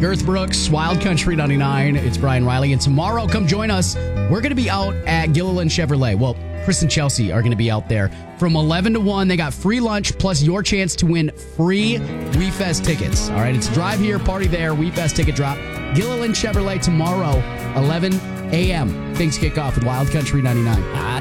Girth Brooks, Wild Country 99. It's Brian Riley. And tomorrow, come join us. We're going to be out at Gilliland Chevrolet. Well, Chris and Chelsea are going to be out there from 11 to 1. They got free lunch plus your chance to win free WeFest tickets. All right, it's drive here, party there, WeFest ticket drop. Gilliland Chevrolet tomorrow, 11 a.m. Things kick off with Wild Country 99.